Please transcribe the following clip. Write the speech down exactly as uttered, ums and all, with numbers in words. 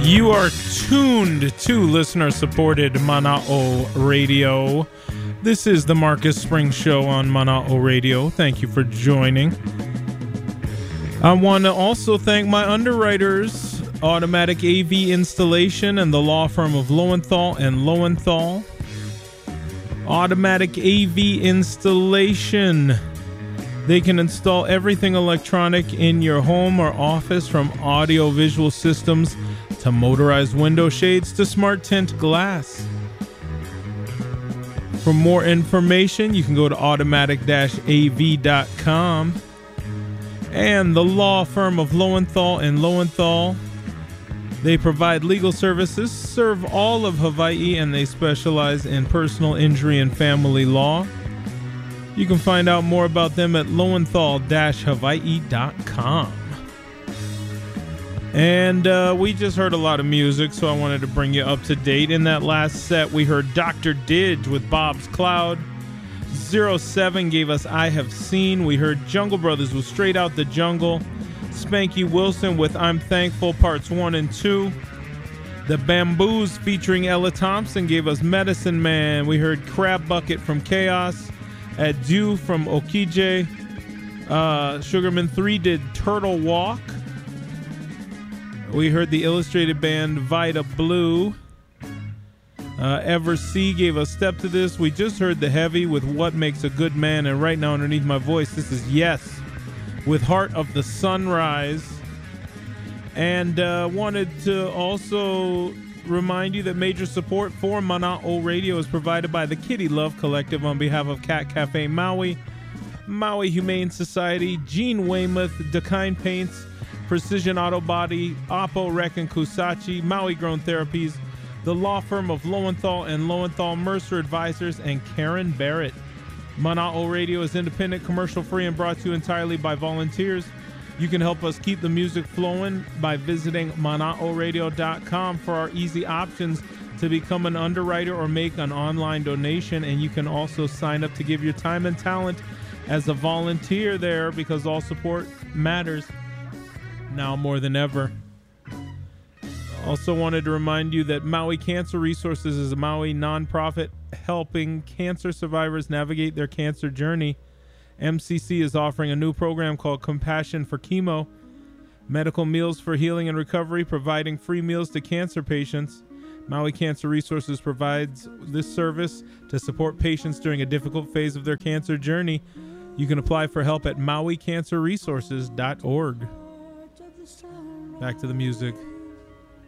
You are tuned to listener-supported Mana'o Radio. This is the Marcus Springs Show on Mana'o Radio. Thank you for joining. I want to also thank my underwriters, Automatic A V Installation and the law firm of Lowenthal and Lowenthal. Automatic A V Installation. They can install everything electronic in your home or office, from audio-visual systems to motorized window shades to smart tint glass. For more information, you can go to automatic A V dot com. And the law firm of Lowenthal and Lowenthal. They provide legal services, serve all of Hawaii, and they specialize in personal injury and family law. You can find out more about them at lowenthal Hawaii dot com. And uh, we just heard a lot of music, so I wanted to bring you up to date. In that last set, we heard Doctor Didge with Bob's Cloud. Zero seven gave us I Have Seen. We heard Jungle Brothers with Straight Out the Jungle. Spanky Wilson with I'm Thankful Parts one and two. The Bamboos featuring Ella Thompson gave us Medicine Man. We heard Crab Bucket from Chaos. Adieu from Okije. Uh, Sugarman three did Turtle Walk. We heard the Illustrated Band Vita Blue. Uh, Ever C gave a Step to This. We just heard The Heavy with What Makes a Good Man. And right now underneath my voice, this is Yes with Heart of the Sunrise. And uh, wanted to also remind you that major support for Mana'o Radio is provided by the Kitty Love Collective on behalf of Cat Cafe Maui, Maui Humane Society, Gene Weymouth, Dakine Paints, Precision Auto Body, Oppo Rec and Kusachi, Maui Grown Therapies, the law firm of Lowenthal and Lowenthal, Mercer Advisors, and Karen Barrett. Mana'o Radio is independent, commercial-free, and brought to you entirely by volunteers. You can help us keep the music flowing by visiting mana'o radio dot com for our easy options to become an underwriter or make an online donation. And you can also sign up to give your time and talent as a volunteer there, because all support matters now more than ever. Also wanted to remind you that Maui Cancer Resources is a Maui nonprofit helping cancer survivors navigate their cancer journey. M C C is offering a new program called Compassion for Chemo, medical meals for healing and recovery, providing free meals to cancer patients. Maui Cancer Resources provides this service to support patients during a difficult phase of their cancer journey. You can apply for help at maui cancer resources dot org. Back to the music.